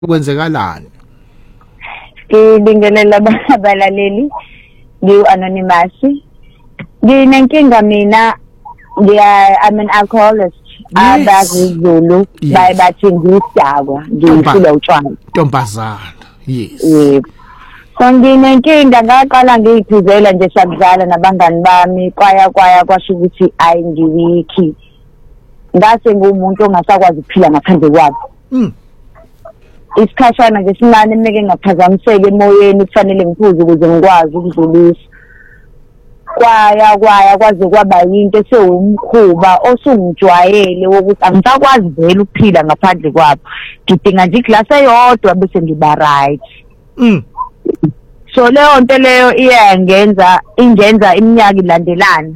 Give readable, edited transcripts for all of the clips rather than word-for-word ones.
Kwenzekalani? Ngibingelela abalaleli ngiu-anonymous. Nginenkinga mina I'm an alcoholist. Abazizulu bathi ngisidakwa ngiphula utshwala. Ntombazana. Yes. Yebo. So nginenkinga ngaqala ngiyiphuzela nje sakudlala nabangani bami kwaya kwasho ukuthi ayi ngiwiki. Ngase ngumuntu ongasakwazi ukuphila ngaphandle kwabo. Isikhashana nje simane meke ngaphazamiseke emoyeni kufanele ngiphuze ukuze ngikwazi ukudlulisa. Kwaya kwaze kwaba yinto esewumkhuba osungijwayele wokuthi angisakwazi vele ukuphila ngaphandle kwabo. Ngidinga nje iglass eyodwa bese ngiba right. So leyo nto leyo ingenza iminyaka ilandelana.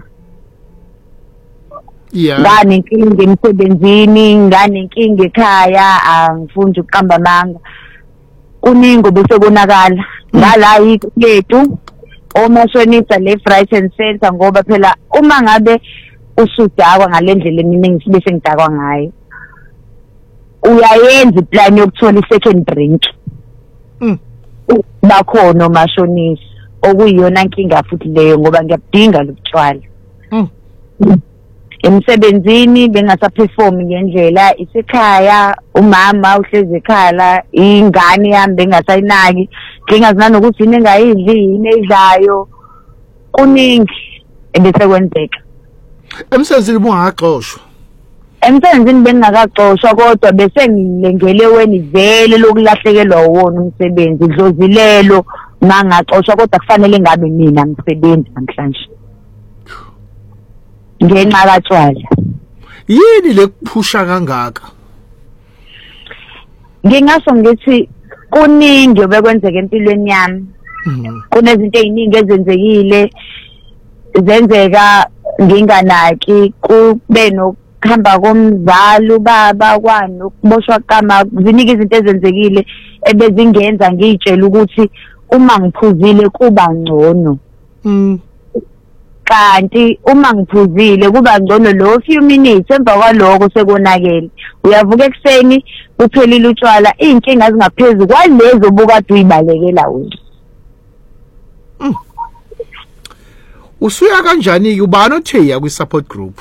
Yeah. Nganenkinga emsebenzini, nganenkinga ekhaya, angifuni ukuqamba amanga. Uningo bese konakala. Ngala yethu omashonisa left right and center ngoba phela uma ngabe usudakwa ngalendlela eminingi sibe sengidakwa ngayo. Uyayenza iplan yokuthola i-second drink. Bakhona omashonisa okuyiyona inkinga futhi leyo ngoba ngiyabudinga lobutshwala. Emsebenzini bengasaperform ngendlela isekhaya umama uhlezi ekhala ingane yami bengasayinaki ngingazina ukuthi yini engayidli yini edlayo kuningi ebese kwenzeka emsebenzini bungaxoshwa emsebenzini bengakaxoshwa kodwa bese ngilengele weni vele lokulahlekelwa wona umsebenzi dlozilelo mangaxoshwa kodwa kufanele ngabe mina ngisebenza namhlanje ngenxa katshwala. Yini lekuphusha kangaka? Ngingasho ngithi kuningi obekwenzeka empilweni yami. Kunezinto eziningi ezenzekile zenzeka nginganaki kube nokuhamba komzali ubaba kwani ukuboshwa kama ziningi izinto ezenzekile ebezingenza ngitshela ukuthi uma ngiphuzile kuba ngcono. Kanti uma ngiphuzile kuba ngcono lo few minutes emva kwaloko sekonakele uyavuka ekseni uphelile utshwala inkinga zingaphezulu kwalezo bukade uyibalekela wena. Usuya kanjani ubani othe kwi support group?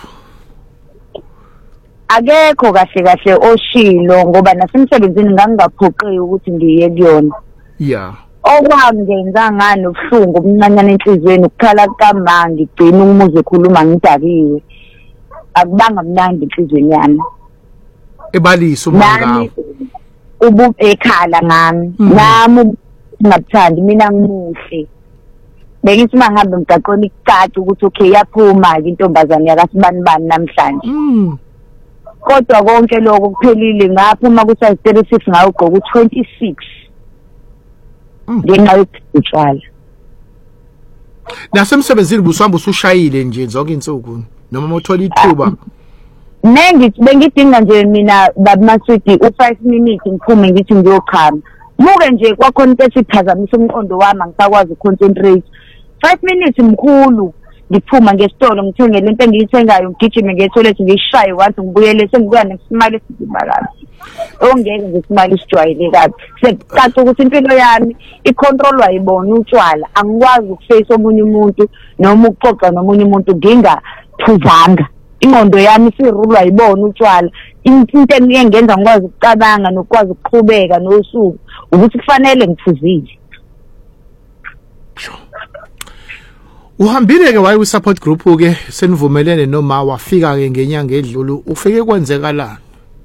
Akekho kahle oshilo ngoba nasemsebenzini ngangingaphoqeki ukuthi ngiye kuyona. Yeah. Okwangenza ngani ubuhlungu omncanyana enhlizweni ukukhala kamanga ngigcina umuzi ekhuluma ngidakiwe akubanga mnandi enhlizweni yami ebalisa umanga ubu ekhala ngami nami ngabuthandi mina ngimuhle bengithi mangabe ngigaqona ikucaca ukuthi okay yaphuma ke intombazane yakasibani namhlanje kodwa konke lokho kuphelile ngaphuma ku size 36 ngayo ugqoka u26 ngenxa yokutshwala. Nasemsebenzini busihamba usushayile nje zonke insuku noma uthola ithuba. Bengidinga nje mina babumaswidi u5 minutes ngiphume ngithi ngiyochama. Muke nje kwakhona into esiphazamisa umqondo wami angisakwazi uconcentrate. 5 minutes mkhulu ngiphuma ngesitolo ngithenge lento engiyithengayo ngigijime ngetoilet ngishaye wathi ngibuyele sengibuya nesimali esizibalayo. Ongeke ngesimali sijwayelekayo sekucaca ukuthi impilo yami icontrolwa yibona utshwala angikwazi ukuface omunye umuntu noma ukuxoxa nomunye umuntu ngingaphuzanga ingqondo yami isirulwa yibona utshwala into engenza ngikwazi ukucabanga nokwazi ukuqhubeka nosuku ukuthi kufanele ngiphuzile. Uhambile ke waye kwi support group ke senivumelene noma wafika ke ngenyanga edlulu ufike kwenzekalani?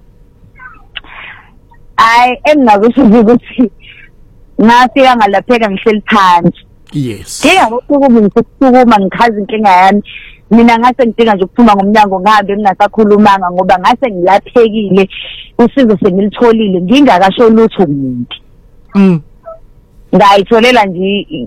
Engakusho ukuthi ngafika ngalapheka ngihleli phansi. Yes. Ngiyakukuma ngikhaza inkinga yami. Mina ngase ngidinga nje ukuphuma ngomnyango ngabe ngingasakhulumanga ngoba ngase ngilaphekile usizo sengilitholile ngingakasho lutho umuntu. Ngayitholela nje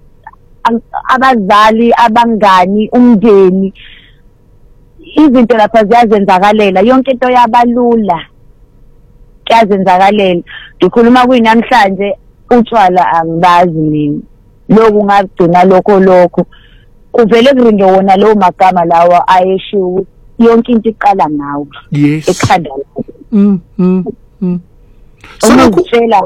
abazali abangani umndeni izinto lapha ziyazenzakalela yonke into yabalula. Kuyazenzakalela ngikhuluma kuyinamhlanje utshwala angibazi mina lokhu ngagcina lokho kuvele kuringe wona lo magama lawa ayeshiwo yonke into iqala nawe yes ekhanda So Umuzitshela